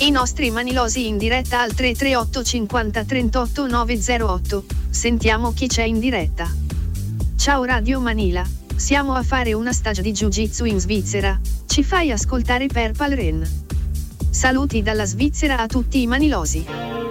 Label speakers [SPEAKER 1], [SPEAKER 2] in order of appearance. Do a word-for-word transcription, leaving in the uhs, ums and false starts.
[SPEAKER 1] I nostri manilosi in diretta al tre tre otto cinquanta trentotto novecentotto. Sentiamo chi c'è in diretta. Ciao Radio Manila, siamo a fare una stage di Jiu-Jitsu in Svizzera, ci fai ascoltare per Palren. Saluti dalla Svizzera a tutti i manilosi.